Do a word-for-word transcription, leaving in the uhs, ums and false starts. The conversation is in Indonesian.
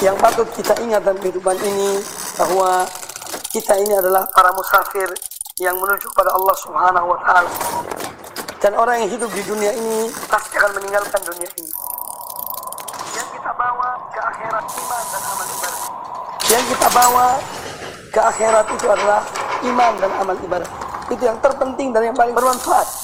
Yang patut kita ingat dalam kehidupan ini bahwa kita ini adalah para musafir yang menuju pada Allah Subhanahu wa Ta'ala. Dan orang yang hidup di dunia ini pasti akan meninggalkan dunia ini. Yang kita bawa ke akhirat iman dan amal ibadah. Yang kita bawa ke akhirat itu adalah iman dan amal ibadah. Itu yang terpenting dan yang paling bermanfaat.